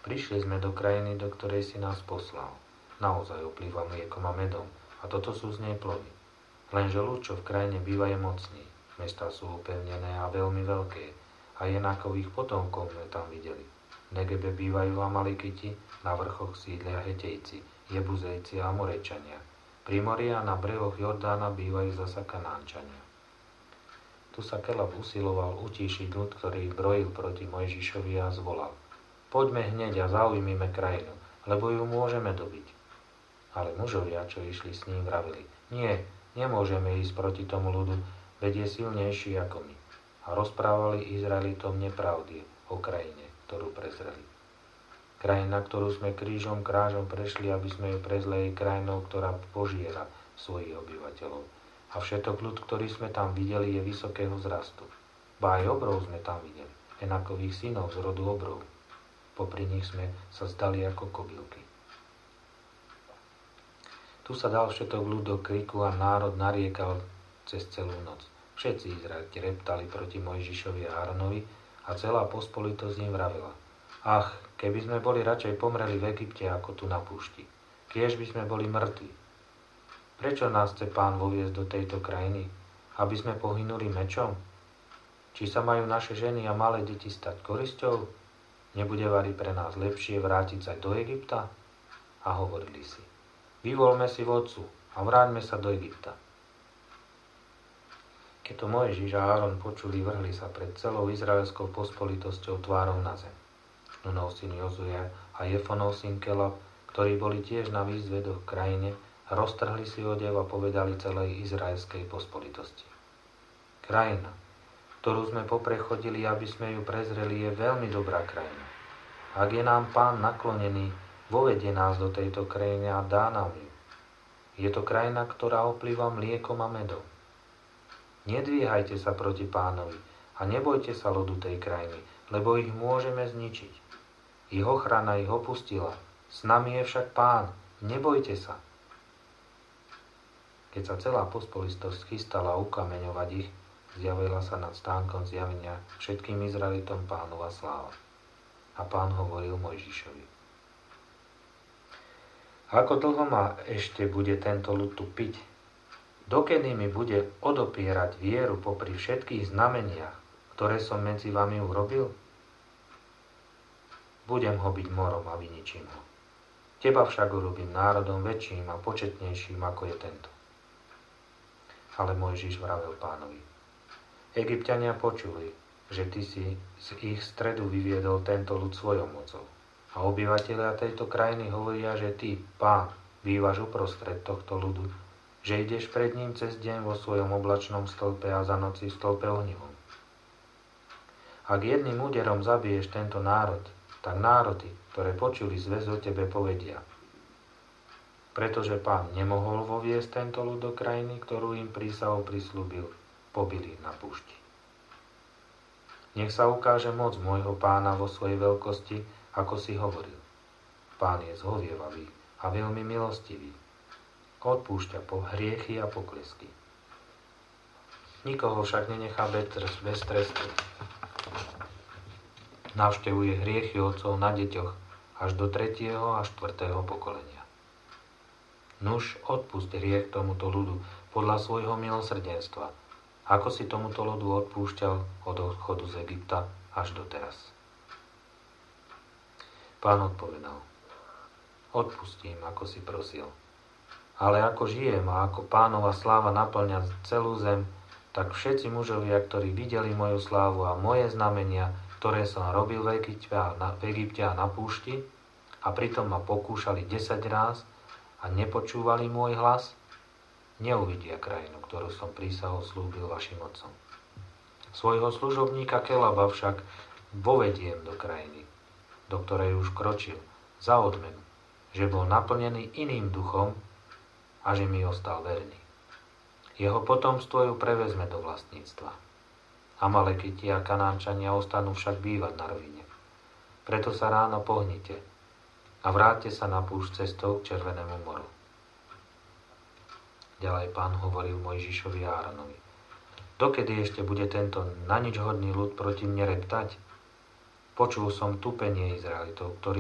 Prišli sme do krajiny, do ktorej si nás poslal. Naozaj oplýva mliekom a medom, a toto sú z nej plody. Lenže ľud, čo v krajine býva, je mocný. Mestá sú upevnené a veľmi veľké, a jenákových potomkov sme tam videli. V Negebe bývajú Amalekiti, na vrchoch sídlia Hetejci, Jebuzejci a Amorečania. Pri mori a na brehoch Jordána bývajú zasa Kanánčania. Tu sa Kelab usiloval utíšiť ľud, ktorý brojil proti Mojžišovi a zvolal: Poďme hneď a zaujmime krajinu, lebo ju môžeme dobiť. Ale mužovia, čo išli s ním, vravili: Nie, nemôžeme ísť proti tomu ľudu, veď je silnejší ako my. A rozprávali Izraelitom nepravdy o krajine, ktorú prezreli. Krajina, ktorú sme krížom krážom prešli, aby sme ju prezleli krajinou, ktorá požiera svojich obyvateľov. A všetok ľud, ktorý sme tam videli, je vysokého vzrastu. Ba aj obrov sme tam videli, enakových synov z rodu obrov. Popri nich sme sa zdali ako kobylky. Tu sa dal všetok ľud do kriku a národ nariekal cez celú noc. Všetci Izraeliti reptali proti Mojžišovi a Áronovi a celá pospolitosť im vravela: Ach, keby sme boli radšej pomreli v Egypte ako tu na púšti. Kiež by sme boli mŕtvi. Prečo nás chce Pán voviesť do tejto krajiny? Aby sme pohynuli mečom? Či sa majú naše ženy a malé deti stať korisťou? Nebude vari pre nás lepšie vrátiť sa do Egypta? A hovorili si: Vyvolme si vodcu a vráťme sa do Egypta. Keď to Mojžiš a Áron počuli, vrhli sa pred celou izraelskou pospolitosťou tvárou na zem. Nunov syn Jozue a Jefonov syn Kelab, ktorí boli tiež na výzve do krajine, roztrhli si odev a povedali celej izraelskej pospolitosti: Krajina, ktorú sme poprechodili, aby sme ju prezreli, je veľmi dobrá krajina. Ak je nám Pán naklonený, vovedie nás do tejto krajiny a dá nám ju. Je to krajina, ktorá oplýva mliekom a medom. Nedvíhajte sa proti Pánovi a nebojte sa ľudu tej krajiny, lebo ich môžeme zničiť. Ich ochrana ich opustila, s nami je však Pán, nebojte sa. Keď sa celá pospolitosť chystala ukameňovať ich, zjavila sa nad stánkom zjavenia všetkým Izraelitom Pánova sláva. A Pán hovoril Mojžišovi: Ako dlho ma ešte bude tento ľud tu piť? Dokedy mi bude odopierať vieru popri všetkých znameniach, ktoré som medzi vami urobil? Budem ho byť morom a vyničím ho. Teba však urobím národom väčším a početnejším, ako je tento. Ale Mojžiš vravel Pánovi: Egypťania počuli, že ty si z ich stredu vyviedol tento ľud svojou mocou. A obyvatelia tejto krajiny hovoria, že ty, Pán, bývaš uprostred tohto ľudu, že ideš pred ním cez deň vo svojom oblačnom stĺpe a za noci v stĺpe ohnivom. Ak jedným úderom zabiješ tento národ, tak národy, ktoré počuli zväz o tebe, povedia: Pretože Pán nemohol voviesť tento ľud do krajiny, ktorú im prísahou prislúbil, pobili na púšti. Nech sa ukáže moc môjho Pána vo svojej veľkosti, ako si hovoril. Pán je zhovievavý a veľmi milostivý. Odpúšťa po hriechy a poklesky. Nikoho však nenechá bez trestu. Navštevuje hriechy otcov na deťoch až do 3. a 4. pokolenia. Nuž, odpusť hriech tomuto ľudu podľa svojho milosrdenstva, ako si tomuto ľudu odpúšťal od odchodu z Egypta až doteraz. Pán odpovedal: Odpustím, ako si prosil. Ale ako žijem a ako Pánova sláva naplňa celú zem, tak všetci mužovia, ktorí videli moju slávu a moje znamenia, ktoré som robil v Egypte a na púšti, a pritom ma pokúšali 10 ráz a nepočúvali môj hlas, neuvidia krajinu, ktorú som prísahou slúbil vašim otcom. Svojho služobníka Kelaba však vovediem do krajiny, do ktorej už kročil, za odmenu, že bol naplnený iným duchom a že mi ostal verný. Jeho potomstvo ju prevezme do vlastníctva. Amalekiti a Kanánčania ostanú však bývať na rovine. Preto sa ráno pohnite a vráťte sa na púšť cestou k Červenému moru. Ďalej Pán hovoril Mojžišovi a Áronovi: Dokedy ešte bude tento na nič hodný ľud proti mne reptať? Počul som tupenie Izraelitov, ktorí